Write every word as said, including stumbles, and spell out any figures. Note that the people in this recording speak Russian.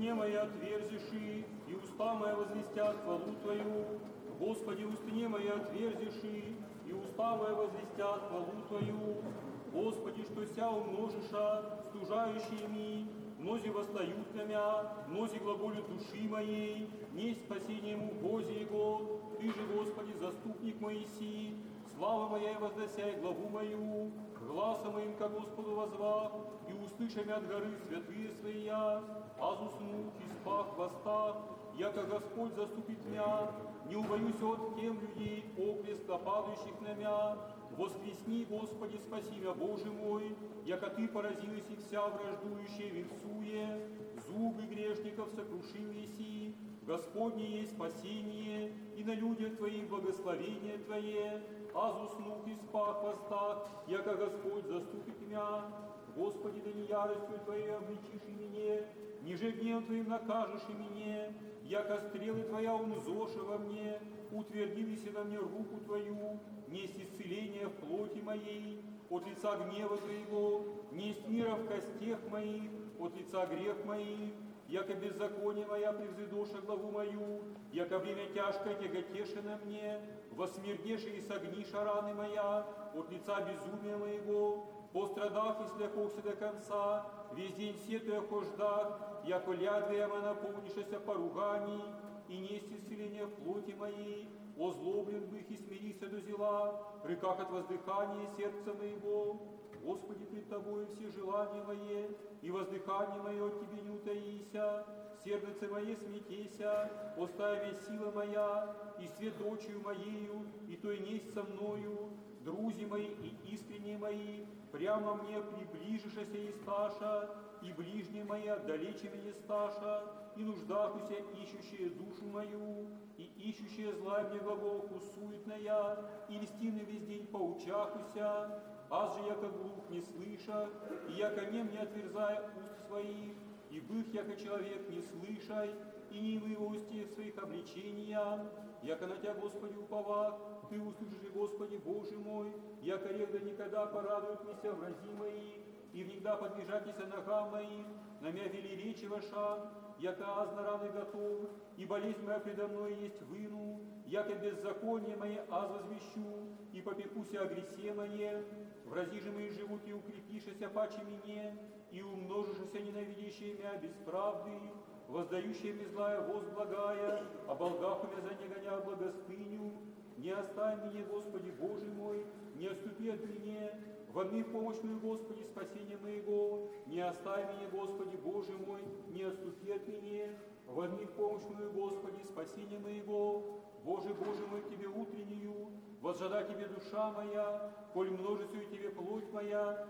устыне моя отверзиши, и уста моя возвестят хвалу Твою. Господи, устыне моя отверзиши, и уста моя возвестят хвалу Твою. Господи, что ся умножиша, стужающими, мнози восстают на мя, мнози глаголют души моей, несть спасение ему Бозе Его. Ты же, Господи, заступник Моисей, слава моя и возносяй главу мою, гласом моим ко Господу возвах, и услышами от горы святые своя, аз уснух и спах в востах, яко Господь заступит мя, не убоюсь от тем людей, окрест нападающих на мя. Воскресни, Господи, спаси мя, Боже мой, яко Ты поразилась и вся враждующая версуе, зубы грешников сокрушил еси, Господне есть спасение, и на людях Твоих благословение Твое, аз уснух и спах в востах, яко Господь заступит мя. Господи, да не яростью Твоей обличишь и меня, ниже гневом Твоим накажешь и меня, яко стрелы Твоя умзоша во мне, утвердились на мне руку Твою, несть исцеление в плоти моей, от лица гнева Твоего, несть мира в костях моих, от лица грех моих, яко беззаконие моя превзыдоша главу мою, яко время тяжкое тяготеше на мне, восмердеше и согниша раны моя, от лица безумия моего, пострадав и слякохся до конца, весь день сетуя хождах, яко лядвия моя наполнишася поруганий, и несть исцеление в плоти моей, озлоблен бых и смирися до зела, рыках от воздыхания сердца моего. Господи, пред Тобою все желания мои, и воздыхание мое от Тебе не утаися, сердце мое смятеся, остави сила моя, и свет дочью моею, и той несть со мною, друзи мои и искренние мои, прямо мне приближишася и сташа, и ближние мои отдалече меня сташа, и нуждахуся ищущие душу мою, и ищущие зла мне глаголку суетная, и льстины весь день поучахуся, аз же яко глух не слыша, и яко нем не отверзая уст своих, и бых яко человек не слышай, и не вывости своих обличения, яко на Тя, Господи, уповах, Ты услышишь, Господи, Боже мой, яко регда никогда порадуют меня врази мои, и внегда подвижатися ногам моих, на мя вели речи ваша, яко аз на раны готов, и болезнь моя предо мной есть выну, яко беззаконие мое аз возвещу, и попекуся о гресе мое, врази же мои живут и укрепишися паче мне, и умножишься ненавидящие мя без правды, воздающие мне злая воз благая, а болгах у меня за не гоня благостыню. Не оставь меня, Господи, Боже мой, не отступи от меня, возьми в помощь мою, Господи, спасение моего, не оставь меня, Господи, Боже мой, не отступи от меня, возьми в помощь мою, Господи, спасение моего, Боже, Боже мой, к Тебе утреннюю, возжада Тебе душа моя, коль множествует Тебе плоть моя,